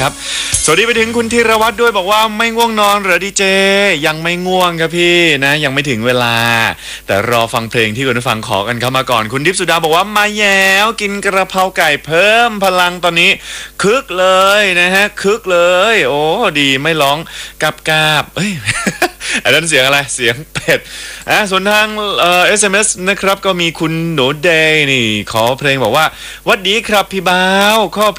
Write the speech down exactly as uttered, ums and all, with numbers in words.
นะครับสวัสดีไปถึงคุณธีรวัตรด้วยบอกว่าไม่ง่วงนอนเหรอดีเจยังไม่ง่วงครับพี่นะยังไม่ถึงเวลาแต่รอฟังเพลงที่คุณผู้ฟังขอกันเข้ามาก่อนคุณดิฟสุดาบอกว่ามาแย้วกินกระเพราไก่เพิ่มพลังตอนนี้คึกเลยนะฮะคึกเลยโอ้ดีไม่ร้องกับกาบเอ้ย อันนั้นเสียงอะไรเสียงเป็ดอ่ะส่วนทางเอ่อ เอส เอ็ม เอส นะครับก็มีคุณหนูเดย์นี่ขอเพลงบอกว่าวัดดีครับพี่บ่าวขอ